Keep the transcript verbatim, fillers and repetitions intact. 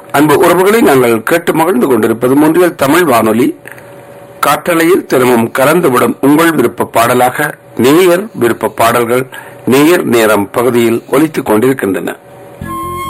அன்பு உறவுகளை நாங்கள் கேட்டு மகிழ்ந்து கொண்டிருப்பது மூன்றியல் தமிழ் வானொலி காற்றலையில் தினமும் கலந்துவிடும் உங்கள் விருப்ப பாடலாக நேயர் விருப்ப பாடல்கள் நேயர் நேரம் பகுதியில் ஒலித்துக் கொண்டிருக்கின்றன.